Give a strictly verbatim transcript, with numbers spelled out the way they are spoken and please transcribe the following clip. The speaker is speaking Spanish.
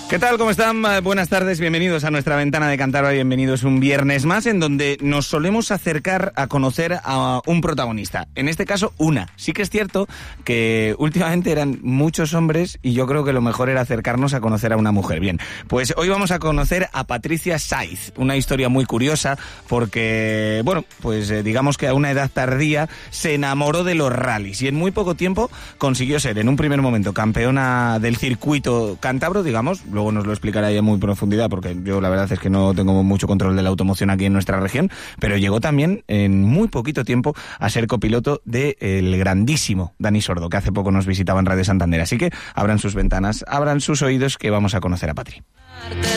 ¿Qué tal? ¿Cómo están? Buenas tardes, bienvenidos a nuestra ventana de Cantabria, bienvenidos un viernes más en donde nos solemos acercar a conocer a un protagonista, en este caso una. Sí que es cierto que últimamente eran muchos hombres y yo creo que lo mejor era acercarnos a conocer a una mujer. Bien, pues hoy vamos a conocer a Patricia Saiz, una historia muy curiosa porque, bueno, pues eh, digamos que a una edad tardía se enamoró de los rallies y en muy poco tiempo consiguió ser en un primer momento campeona del circuito cántabro, digamos. Luego nos lo explicará ella muy en profundidad porque yo la verdad es que no tengo mucho control de la automoción aquí en nuestra región, pero llegó también en muy poquito tiempo a ser copiloto del grandísimo Dani Sordo, que hace poco nos visitaba en Radio Santander. Así que abran sus ventanas, abran sus oídos, que vamos a conocer a Patri.